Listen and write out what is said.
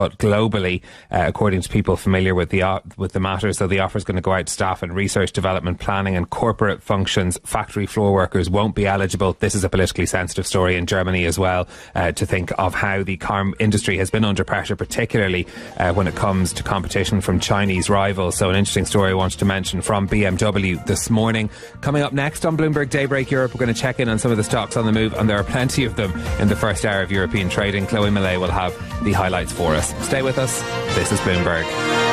but globally, according to people familiar with the matter. So the offer is going to go out to staff in research, development, planning and corporate functions. Factory floor workers won't be eligible. This is a politically sensitive story in Germany as well, to think of how the car industry has been under pressure, particularly when it comes to competition from Chinese rivals. So an interesting story I wanted to mention from BMW this morning. Coming up next on Bloomberg Daybreak Europe, we're going to check in on some of the stocks on the move, and there are plenty of them in the first hour of European trading. Chloe Millet will have the highlights for us. Stay with us. This is Bloomberg.